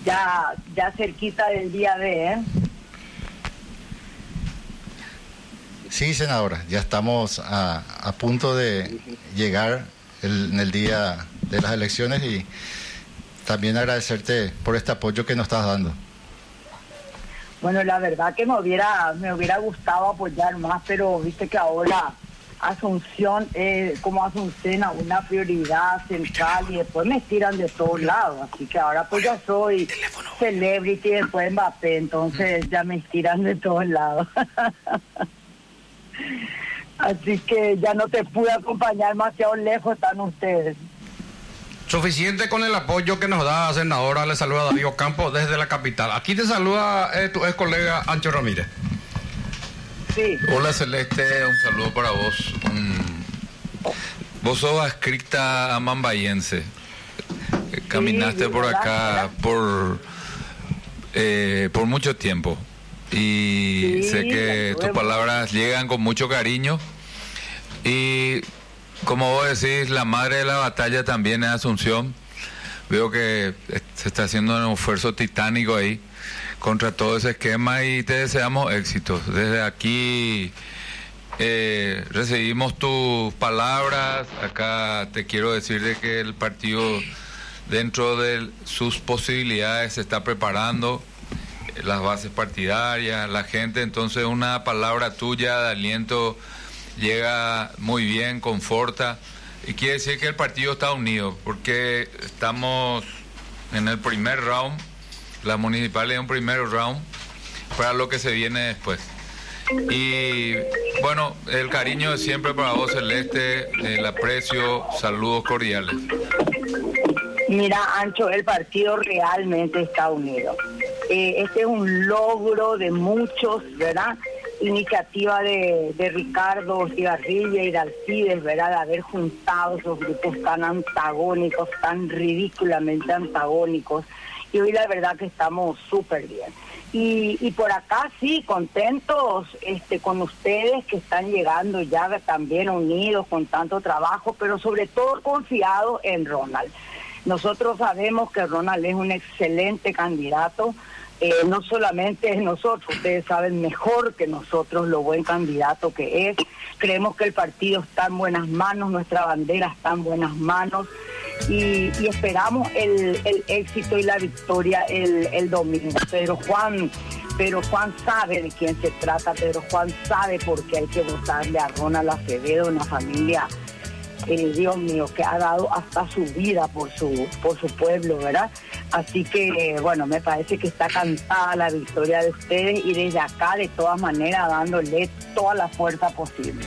ya cerquita del día de, ¿eh? Sí, senadora, ya estamos a punto de llegar en el día de las elecciones y también agradecerte por este apoyo que nos estás dando. Bueno, la verdad que me hubiera gustado apoyar más, pero viste que ahora Asunción, como Asunción, una prioridad central y después me tiran de todos lados, así que ahora pues ya soy celebrity después Mbappé, entonces ya me tiran de todos lados. Así que ya no te pude acompañar, demasiado lejos están ustedes. Suficiente con el apoyo que nos da, senadora. Le saluda Darío Campos desde la capital. Aquí te saluda tu ex colega Ancho Ramírez. Sí. Hola Celeste, un saludo para vos. Vos sos adscrita a Mambayense. Caminaste sí, por acá por mucho tiempo. Y sí, sé que tus palabras llegan con mucho cariño. Y como vos decís, la madre de la batalla también es Asunción. Veo que se está haciendo un esfuerzo titánico ahí contra todo ese esquema y te deseamos éxito. Desde aquí recibimos tus palabras. Acá te quiero decir de que el partido, dentro de sus posibilidades, se está preparando, las bases partidarias, la gente. Entonces una palabra tuya de aliento llega muy bien, conforta, y quiere decir que el partido está unido, porque estamos en el primer round, las municipales en un primer round, para lo que se viene después. Y bueno, el cariño de siempre para vos, Celeste, el aprecio, saludos cordiales. Mira, Ancho, el partido realmente está unido. Este es un logro de muchos, ¿verdad? Iniciativa de Ricardo Ortigarrilla y de Alcides, ¿verdad? De haber juntado esos grupos tan antagónicos, tan ridículamente antagónicos. Y hoy la verdad que estamos súper bien. Y por acá sí, contentos con ustedes que están llegando ya también unidos con tanto trabajo, pero sobre todo confiados en Ronald. Nosotros sabemos que Ronald es un excelente candidato. No solamente es nosotros, ustedes saben mejor que nosotros lo buen candidato que es. Creemos que el partido está en buenas manos, nuestra bandera está en buenas manos y esperamos el éxito y la victoria el domingo. Pedro Juan sabe de quién se trata, Pedro Juan sabe por qué hay que votarle a Ronald Acevedo, una familia, Dios mío, que ha dado hasta su vida por su pueblo, ¿verdad? Así que, bueno, me parece que está cantada la victoria de ustedes y desde acá, de todas maneras, dándole toda la fuerza posible.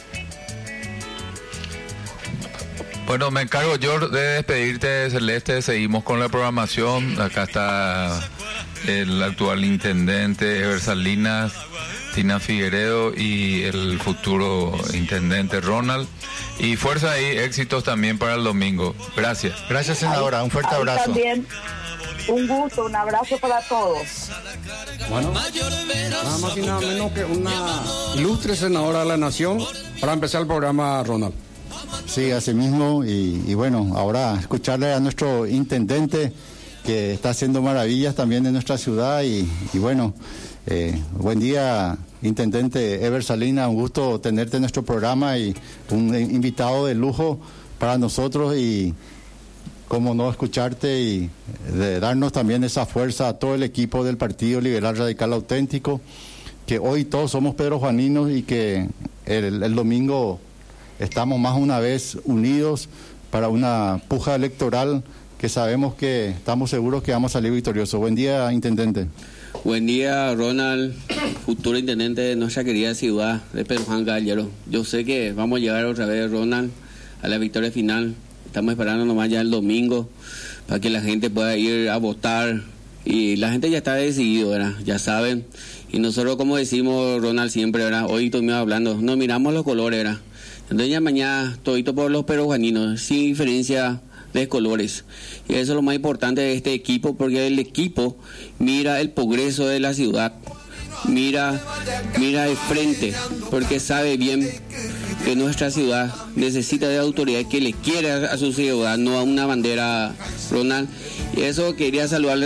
Bueno, me encargo yo de despedirte, Celeste. Seguimos con la programación. Acá está el actual intendente Ever Salinas, Tina Figueredo y el futuro intendente Ronald. Y fuerza ahí, éxitos también para el domingo. Gracias. Gracias, senadora. Un fuerte abrazo. También, un gusto, un abrazo para todos. Bueno, nada más y nada menos que una ilustre senadora de la Nación para empezar el programa, Ronald. Sí, así mismo. Y bueno, ahora escucharle a nuestro intendente que está haciendo maravillas también en nuestra ciudad. Y bueno, buen día, intendente Ever Salinas, un gusto tenerte en nuestro programa y un invitado de lujo para nosotros y cómo no escucharte y de darnos también esa fuerza a todo el equipo del Partido Liberal Radical Auténtico, que hoy todos somos pedrojuaninos y que el domingo estamos más una vez unidos para una puja electoral que sabemos que estamos seguros que vamos a salir victoriosos. Buen día, intendente. Buen día, Ronald, futuro intendente de nuestra querida ciudad de Pedro Juan Gallero. Yo sé que vamos a llegar otra vez, Ronald, a la victoria final. Estamos esperando nomás ya el domingo para que la gente pueda ir a votar. Y la gente ya está decidida, ¿verdad? Ya saben. Y nosotros, como decimos, Ronald, siempre, ¿verdad? Hoy estuvimos hablando, nos miramos los colores, ¿verdad? Entonces ya mañana, todito por los pedrojuaninos, sin diferencia de colores. Y eso es lo más importante de este equipo, porque el equipo mira el progreso de la ciudad, mira de frente, porque sabe bien que nuestra ciudad necesita de autoridad que le quiera a su ciudad, no a una bandera, Ronald. Y eso quería saludarle